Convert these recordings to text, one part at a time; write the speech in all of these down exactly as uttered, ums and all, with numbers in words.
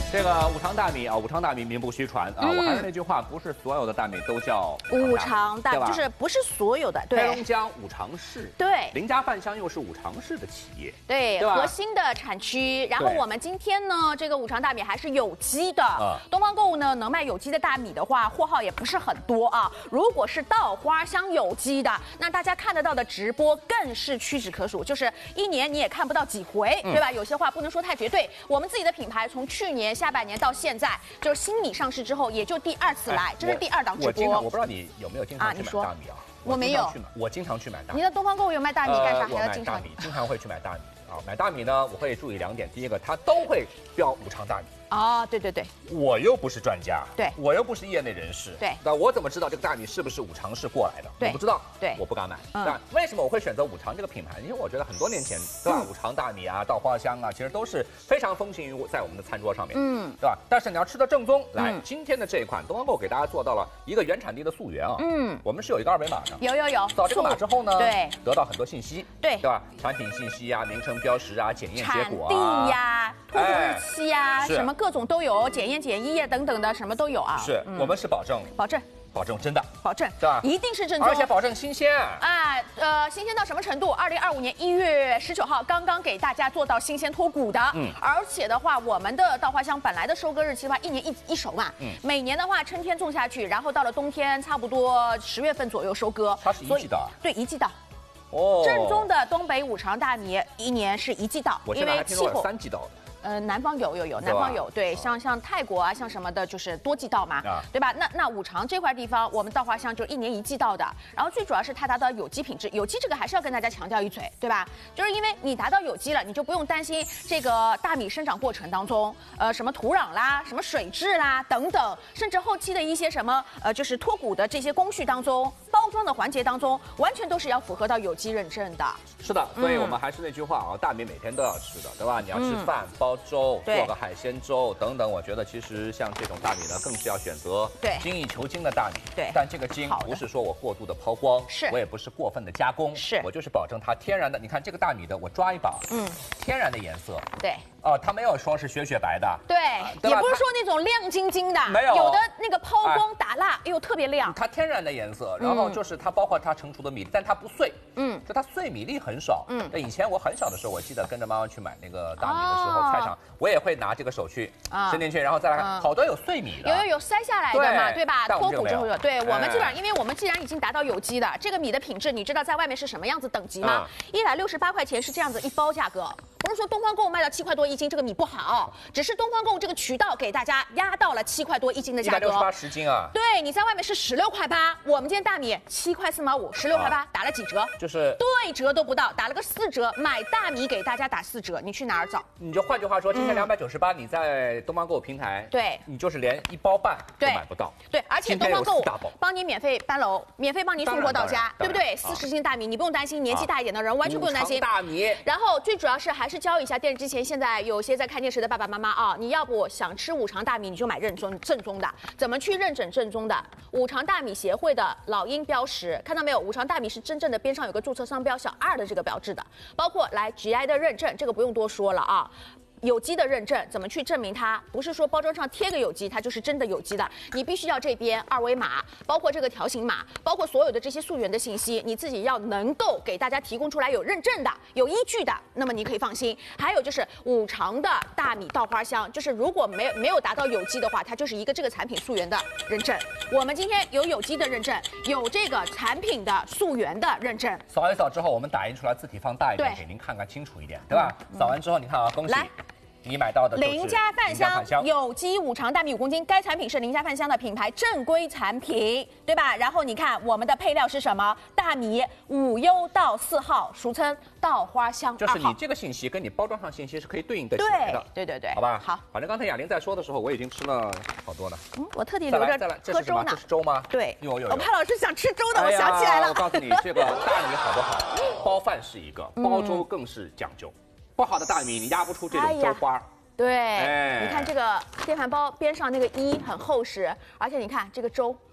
这个五常大米啊，五常大米名不虚传啊。嗯、我还是那句话，不是所有的大米都叫五常大米，就是不是所有的。对， 黑龙江五常市， 对， 林家饭香又是五常市的企业， 对，对核心的产区。然后我们今天呢，这个五常大米还是有机的。啊、东方购物呢，能卖有机的大米的话，货号也不是很多啊。如果是稻花香有机的，那大家看得到的直播更是屈指可数，就是一年你也看不到几回，嗯、对吧？有些话不能说太绝对。我们自己的品牌从去年下半年到现在，就是新米上市之后，也就第二次来，哎、这是第二档直播。 我经常，我不知道你有没有经常去买大米啊？ 我没有， 我经常去买大米。 你的东方购物有卖大米干啥？ 呃、还要经常大米，经常会去买大米啊。买大米呢，我会注意两点，第一个，它都会标五常大米。 哦，对对对， 我又不是专家， 对， 我又不是业内人士， 对， 那我怎么知道这个大米是不是五常市过来的？ 对， 我不知道， 对， 我不敢买。 嗯， 但为什么我会选择五常这个品牌？因为我觉得很多年前，对吧？嗯、五常大米啊，稻花香啊，其实都是非常风行于在我们的餐桌上面，嗯，对吧？但是你要吃的正宗，来，嗯、今天的这一款东方购给大家做到了一个原产地的溯源啊，嗯，我们是有一个二维码的， 有有有， 扫这个码之后呢， 对， 得到很多信息， 对， 对吧？产品信息啊，名称标识啊，检验结果啊， 产地呀，脱produ日期呀， 哎、 什么各种都有。检验检疫呀等等的什么都有啊， 是、嗯、我们是保证保证保证真的保证对吧？ 一定是正宗， 而且保证新鲜啊呃新鲜到什么程度？二零二五年一月十九号刚刚给大家做到新鲜脱骨的，嗯，而且的话，我们的稻花香本来的收割日期的话，一年一一熟嘛，嗯，每年的话春天种下去，然后到了冬天差不多十月份左右收割， 它是一季稻， 对，一季稻。 哦， 正宗的东北五常大米一年是一季稻， 我现在还听说有三季稻的。 呃，南方有有有，南方有，对，像像泰国啊，像什么的，就是多季稻嘛，啊、对吧？那那五常这块地方，我们稻花香就一年一季稻的，然后最主要是它达到有机品质，有机这个还是要跟大家强调一嘴，对吧？就是因为你达到有机了，你就不用担心这个大米生长过程当中，呃，什么土壤啦、什么水质啦等等，甚至后期的一些什么呃，就是脱骨的这些工序当中，包装的环节当中，完全都是要符合到有机认证的。 是的，所以我们还是那句话啊，大米每天都要吃的，对吧？你要吃饭、嗯、包粥，做个海鲜粥等等。我觉得其实像这种大米呢，更是要选择精益求精的大米。 对， 但这个精不是说我过度的抛光， 是， 我也不是过分的加工， 是我就是保证它天然的。你看这个大米的，我抓一把，嗯，天然的颜色， 对。 哦，它没有说是雪雪白的， 对，啊、也不是说那种亮晶晶的， 没有， 有的那个抛光打蜡，哎呦特别亮。 它天然的颜色，然后就是它包括它成熟的米，但它不碎，嗯，就它碎米粒很少，嗯。那以前我很小的时候，我记得跟着妈妈去买那个大米的时候，哦、菜场我也会拿这个手去伸进去，然后再来看，啊、好多有碎米的， 有有有筛下来的嘛， 对, 对吧？脱骨之后有，对、哎、我们基本上，因为我们既然已经达到有机的，这个米的品质，你知道在外面是什么样子等级吗？一百六十八块钱是这样子一包价格。不是说东方购物卖到七块多一斤，这个米不好，只是东方购物这个渠道给大家压到了七块多一斤的价格。 一百六十八十斤啊！ 对，你在外面是十六块八，我们今天大米七块四毛五，十六块八，打了几折？ 就是对折都不到，打了个四折。买大米给大家打四折，你去哪儿找？ 你就换句话说，今天两百九十八，你在东方购物平台， 对， 你就是连一包半都买不到。 对，而且东方购物帮你免费搬楼，免费帮你送货到家，对不对？四十斤大米，你不用担心，年纪大一点的人完全不用担心。 大米。 然后最主要是还是教一下电视机前现在有些在看电视的爸爸妈妈啊，你要不想吃五常大米，你就买认宗正宗的。怎么去认准正宗的？五常大米协会的老鹰标识，看到没有？五常大米是真正的边上有个注册商标小二的这个标志的，包括来 G I 的认证，这个不用多说了啊。有机的认证怎么去证明它？不是说包装上贴个有机，它就是真的有机的。你必须要这边二维码，包括这个条形码，包括所有的这些溯源的信息，你自己要能够给大家提供出来有认证的、有依据的，那么你可以放心。还有就是五常的大米稻花香，就是如果没有没有达到有机的话，它就是一个这个产品溯源的认证。我们今天有有机的认证，有这个产品的溯源的认证。 扫一扫之后，我们打印出来，字体放大一点，给您看看清楚一点，对吧？嗯、扫完之后，你看啊，恭喜。 来。 你买到的林家饭香有机五常大米五公斤，该产品是林家饭香的品牌正规产品，对吧？然后你看我们的配料是什么？大米五优稻四号，俗称稻花香二号。 就是你这个信息跟你包装上信息是可以对应得起来的。 对对对对， 好吧。 好， 反正刚才雅玲在说的时候，我已经吃了好多呢。 嗯，我特地留着喝粥呢。 这是粥吗？ 对， 有有有。 我潘老师想吃粥的，我想起来了。 我告诉你，这个大米好不好？包饭是一个，包粥更是讲究。不好的大米，你压不出这种粥花。 对，哎、你看这个电饭煲边上那个衣很厚实，而且你看这个粥，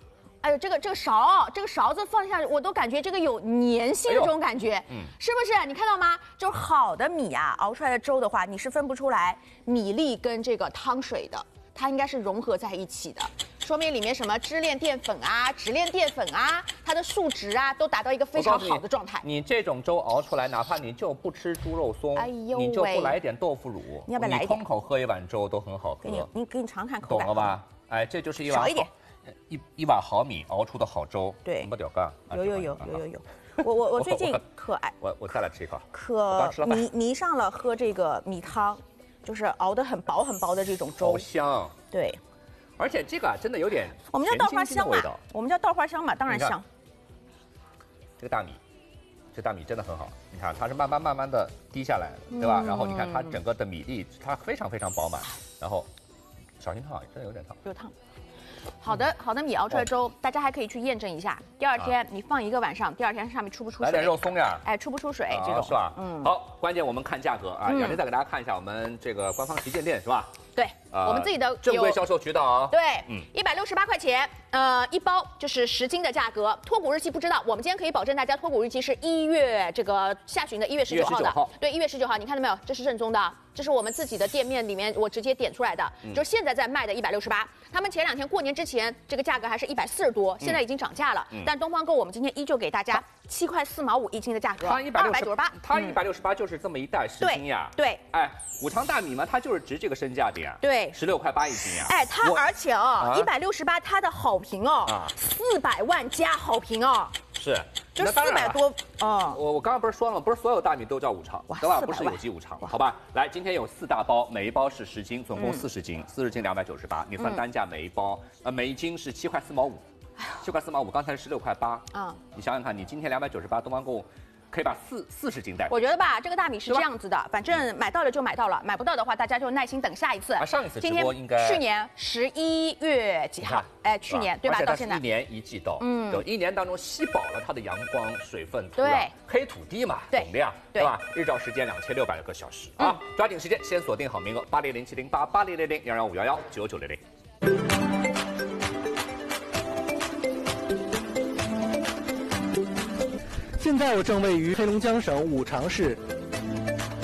哎呦，这个这个勺，这个勺子放下去，我都感觉这个有粘性的这种感觉，嗯，是不是？你看到吗？就是好的米啊，熬出来的粥的话，你是分不出来米粒跟这个汤水的，它应该是融合在一起的。 说明里面什么支链淀粉啊、直链淀粉啊，它的数值啊都达到一个非常好的状态。 你这种粥熬出来，哪怕你就不吃猪肉松，哎呦你就不来一点豆腐乳， 你要不要来一点？ 你空口喝一碗粥都很好喝。 给你，你给你尝尝口感。 懂了吧？哎，这就是一碗少一点， 一一碗好米熬出的好粥。 对， 没屌干。 有有有有有有。我我我最近可爱。 我我再来吃一口。 可迷迷上了喝这个米汤，就是熬得很薄很薄的这种粥。 好香。 对。 而且这个啊，真的有点我们叫稻花香嘛，我们叫稻花香嘛，当然香。 这个大米，这大米真的很好，你看它是慢慢慢慢的滴下来的，对吧？嗯、然后你看它整个的米粒，它非常非常饱满，然后小心烫，真的有点烫， 有烫。好的，好的米熬出来粥，哦、大家还可以去验证一下。第二天你放一个晚上，第二天上面出不出水？ 来点肉松呀！ 哎，出不出水？这种是吧？嗯。好，关键我们看价格啊，雅婷再给大家看一下我们这个官方旗舰店是吧？ 对，呃、我们自己的正规销售渠道啊。 对，嗯，一百六十八块钱，呃，一包就是十斤的价格。脱骨日期不知道，我们今天可以保证大家脱骨日期是一月这个下旬的一月十九号的。号对，一月十九号，你看到没有？这是正宗的，这是我们自己的店面里面我直接点出来的，嗯、就是现在在卖的一百六十八。他们前两天过年之前这个价格还是一百四十多，现在已经涨价了。嗯、但东方购我们今天依旧给大家七块四毛五一斤的价格， 它一百九十八， 它一百六十八就是这么一袋十斤呀。 对， 哎，五常大米嘛，它就是值这个身价的呀。 对， 十六块八一斤呀！ 哎，它而且哦，一百六十八，它的好评哦，四百万加好评哦， 是， 就四百多哦。 我我刚刚不是说了吗？不是所有大米都叫五常，对吧？不是有机五常，好吧？来，今天有四大包，每一包是十斤，总共四十斤，四十斤两百九十八，你算单价每一包，呃，每一斤是七块四毛五，七块四毛五，刚才是十六块八，啊，你想想看，你今天两百九十八，东方购。 可以把四四十斤带。 我觉得吧，这个大米是这样子的，反正买到了就买到了，买不到的话，大家就耐心等下一次。 啊，上一次直播应该去年十一月几号？哎，去年对吧？到现在一年一季度，嗯，就一年当中吸饱了它的阳光、水分、土壤， 黑土地嘛，总量，对吧？日照时间两千六百个小时啊，抓紧时间先锁定好名额，八零零七零八八零零零幺幺五幺幺九九零零。 现在我正位于黑龙江省五常市